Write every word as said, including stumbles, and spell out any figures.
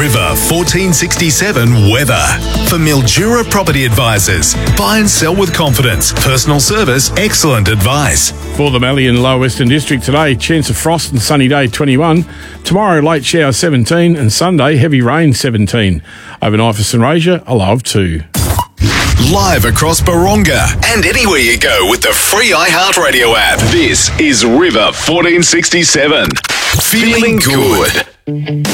River fourteen sixty-seven weather. For Mildura Property Advisors, buy and sell with confidence. Personal service, excellent advice. For the Mallee and Lower Western District today, chance of frost and sunny day twenty-one. Tomorrow, late shower seventeen, and Sunday, heavy rain seventeen. Overnight for St Rasia, a low of two. Live across Baronga and anywhere you go with the free iHeartRadio app. This is River fourteen sixty-seven. Feeling good.